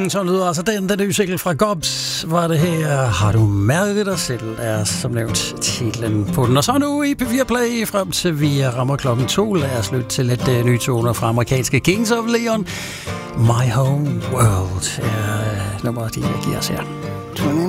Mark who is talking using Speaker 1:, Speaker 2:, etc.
Speaker 1: Så lyder altså den nye single fra Gobs, var det her Har du mærket dig selv, er som nævnt titlen på den. Og så nu i P4 Play, frem til vi rammer klokken 2, lad os lytte til lidt nye toner fra amerikanske Kings of Leon. My Home World er nummeret, de giver os her.